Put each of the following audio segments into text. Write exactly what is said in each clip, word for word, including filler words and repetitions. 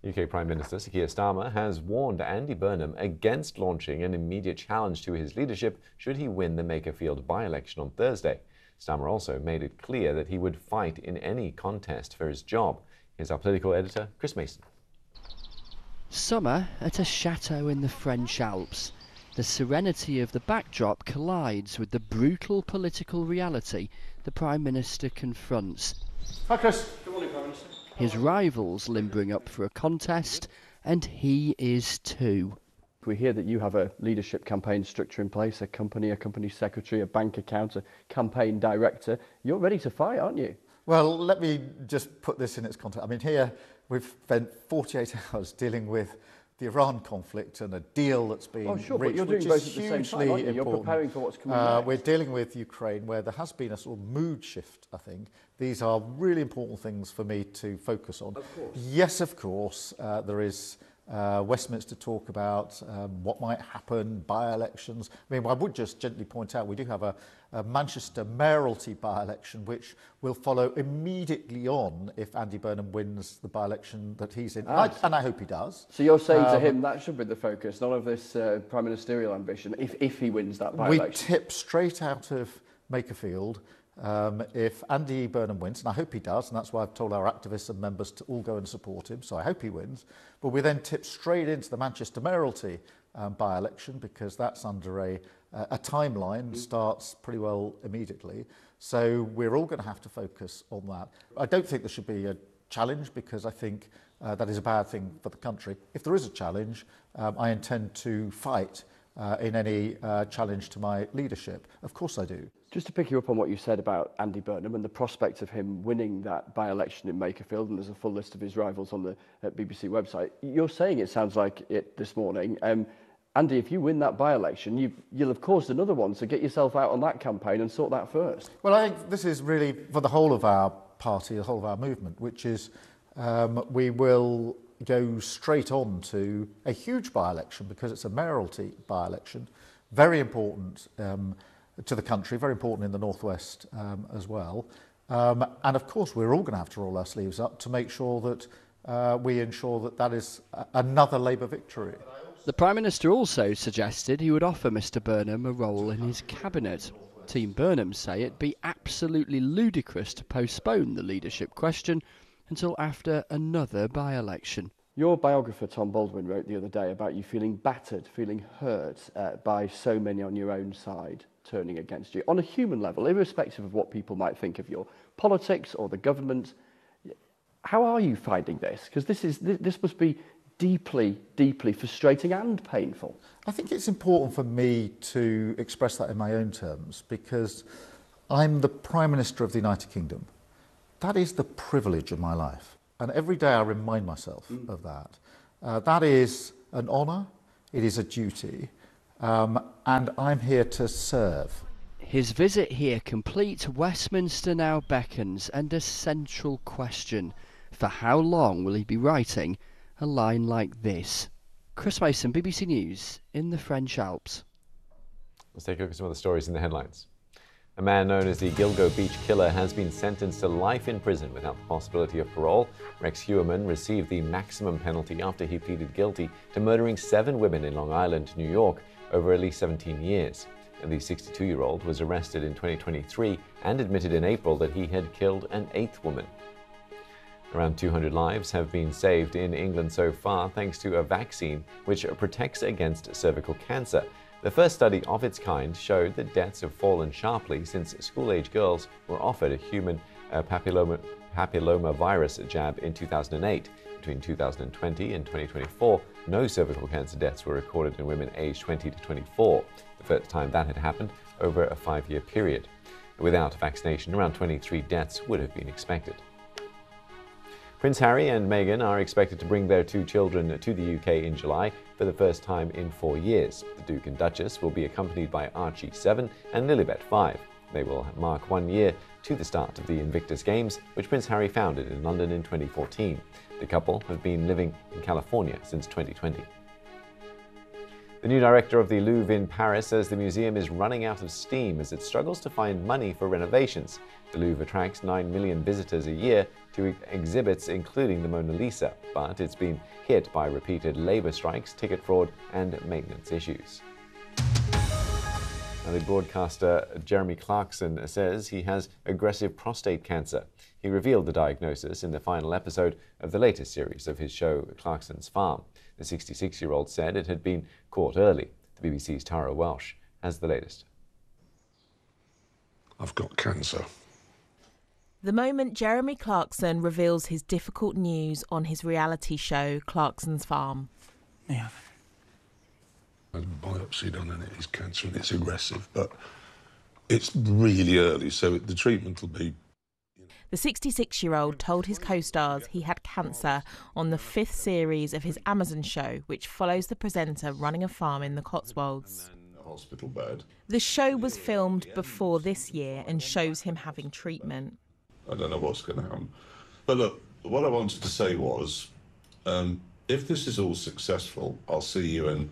U K Prime Minister Sir Keir Starmer has warned Andy Burnham against launching an immediate challenge to his leadership should he win the Makerfield by-election on Thursday. Starmer also made it clear that he would fight in any contest for his job. Here's our political editor, Chris Mason. Summer at a chateau in the French Alps. The serenity of the backdrop collides with the brutal political reality the Prime Minister confronts. Hi Chris. Good morning, Prime Minister. His rivals limbering up for a contest, and he is too. We hear that you have a leadership campaign structure in place, a company, a company secretary, a bank account, a campaign director. You're ready to fight, aren't you? Well, let me just put this in its context. I mean, here we've spent forty-eight hours dealing with the Iran conflict and a deal that's been oh, sure, reached, but you're doing which both is at the same hugely time, aren't you? You're important. preparing for what's coming uh, next. We're dealing with Ukraine, where there has been a sort of mood shift, I think. These are really important things for me to focus on. Of course. Yes, of course, uh, there is uh, Westminster talk about um, what might happen, by-elections. I mean, I would just gently point out we do have a, a Manchester mayoralty by-election, which will follow immediately on if Andy Burnham wins the by-election that he's in, Ah. and, I, and I hope he does. So you're saying Um, to him that should be the focus, none of this uh, prime ministerial ambition, if, if he wins that We by-election. tip straight out of Makerfield um, if Andy Burnham wins, and I hope he does, and that's why I've told our activists and members to all go and support him, so I hope he wins. But we then tip straight into the Manchester mayoralty um, by-election, because that's under a, uh, a timeline, mm. starts pretty well immediately. So we're all going to have to focus on that. I don't think there should be a challenge, because I think uh, that is a bad thing for the country. If there is a challenge, um, I intend to fight uh, in any uh, challenge to my leadership. Of course I do. Just to pick you up on what you said about Andy Burnham and the prospect of him winning that by-election in Makerfield, and there's a full list of his rivals on the uh, B B C website. You're saying, it sounds like it this morning, um, Andy, if you win that by-election, you, you'll have caused another one, so get yourself out on that campaign and sort that first. Well, I think this is really for the whole of our party, the whole of our movement, which is um, we will go straight on to a huge by-election, because it's a mayoralty by-election, very important um, to the country, very important in the Northwest um, as well. Um, and of course, we're all going to have to roll our sleeves up to make sure that uh, we ensure that that is a- another Labour victory. The Prime Minister also suggested he would offer Mr Burnham a role in his cabinet. Team Burnham say it'd be absolutely ludicrous to postpone the leadership question until after another by-election. Your biographer, Tom Baldwin, wrote the other day about you feeling battered, feeling hurt uh, by so many on your own side turning against you. On a human level, irrespective of what people might think of your politics or the government, how are you finding this? Because this is this, this must be deeply, deeply frustrating and painful. I think it's important for me to express that in my own terms, because I'm the Prime Minister of the United Kingdom. That is the privilege of my life. And every day I remind myself mm. of that. Uh, that is an honour, it is a duty, um, and I'm here to serve. His visit here complete, Westminster now beckons, and a central question: for how long will he be writing a line like this? Chris Mason, B B C News, in the French Alps. Let's take a look at some of the stories in the headlines. A man known as the Gilgo Beach Killer has been sentenced to life in prison without the possibility of parole. Rex Heuermann received the maximum penalty after he pleaded guilty to murdering seven women in Long Island, New York, over at least seventeen years. And the sixty-two-year-old was arrested in twenty twenty-three and admitted in April that he had killed an eighth woman. Around two hundred lives have been saved in England so far thanks to a vaccine which protects against cervical cancer. The first study of its kind showed that deaths have fallen sharply since school-age girls were offered a human uh, papilloma, papillomavirus jab in two thousand eight. Between two thousand twenty and twenty twenty-four, no cervical cancer deaths were recorded in women aged twenty to twenty-four, the first time that had happened over a five-year period. Without vaccination, around twenty-three deaths would have been expected. Prince Harry and Meghan are expected to bring their two children to the U K in July for the first time in four years. The Duke and Duchess will be accompanied by Archie, seven, and Lilibet, five. They will mark one year to the start of the Invictus Games, which Prince Harry founded in London in twenty fourteen. The couple have been living in California since twenty twenty. The new director of the Louvre in Paris says the museum is running out of steam as it struggles to find money for renovations. The Louvre attracts nine million visitors a year to exhibits including the Mona Lisa, but it's been hit by repeated labour strikes, ticket fraud and maintenance issues. Now, the broadcaster Jeremy Clarkson says he has aggressive prostate cancer. He revealed the diagnosis in the final episode of the latest series of his show Clarkson's Farm. The sixty-six-year-old said it had been caught early. The B B C's Tara Welsh has the latest. I've got cancer. The moment Jeremy Clarkson reveals his difficult news on his reality show Clarkson's Farm. Yeah. I had a biopsy done and it is cancer and it's aggressive, but it's really early, so the treatment will be... The sixty-six-year-old told his co-stars he had cancer on the fifth series of his Amazon show, which follows the presenter running a farm in the Cotswolds. Hospital bed. The show was filmed before this year and shows him having treatment. I don't know what's going to happen. But look, what I wanted to say was, um, if this is all successful, I'll see you in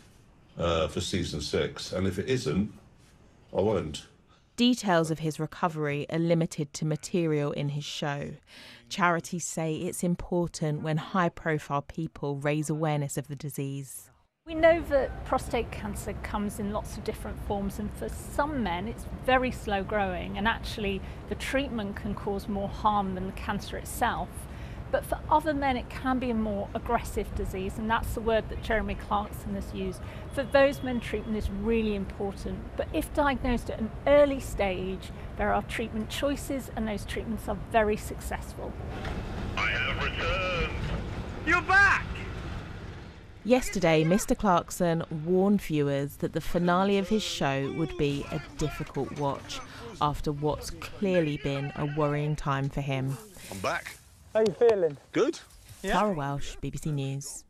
uh, for season six, and if it isn't, I won't. Details of his recovery are limited to material in his show. Charities say it's important when high-profile people raise awareness of the disease. We know that prostate cancer comes in lots of different forms, and for some men it's very slow growing, and actually the treatment can cause more harm than the cancer itself. But for other men it can be a more aggressive disease, and that's the word that Jeremy Clarkson has used. For those men, treatment is really important, but if diagnosed at an early stage, there are treatment choices and those treatments are very successful. I have returned! You're back! Yesterday, Mister Clarkson warned viewers that the finale of his show would be a difficult watch after what's clearly been a worrying time for him. I'm back. How are you feeling? Good. Yeah. Tara Welsh, B B C News.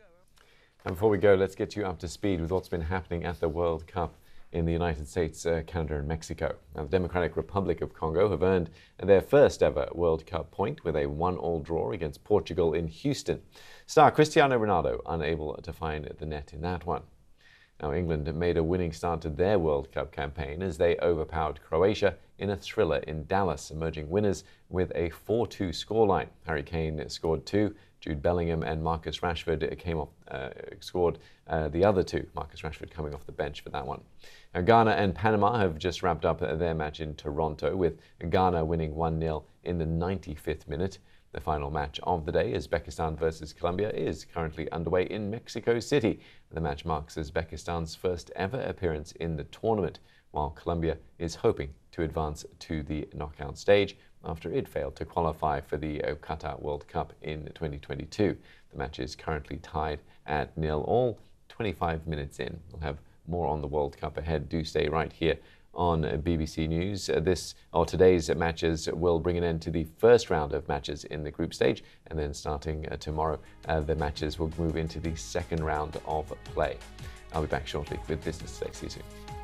And before we go, let's get you up to speed with what's been happening at the World Cup in the United States, uh, Canada and Mexico. Now, the Democratic Republic of Congo have earned their first ever World Cup point with a one-all draw against Portugal in Houston. Star Cristiano Ronaldo unable to find the net in that one. Now, England made a winning start to their World Cup campaign as they overpowered Croatia in a thriller in Dallas, emerging winners with a four two scoreline. Harry Kane scored two, Jude Bellingham and Marcus Rashford came off, uh, scored uh, the other two, Marcus Rashford coming off the bench for that one. Now, Ghana and Panama have just wrapped up their match in Toronto, with Ghana winning one nil in the ninety-fifth minute. The final match of the day, Uzbekistan versus Colombia, is currently underway in Mexico City. The match marks Uzbekistan's first ever appearance in the tournament, while Colombia is hoping to advance to the knockout stage after it failed to qualify for the Qatar World Cup in twenty twenty-two. The match is currently tied at nil all, twenty-five minutes in. We'll have more on the World Cup ahead. Do stay right here on B B C News. Uh, this or today's matches will bring an end to the first round of matches in the group stage, and then starting uh, tomorrow, uh, the matches will move into the second round of play. I'll be back shortly with Business Today. See you soon.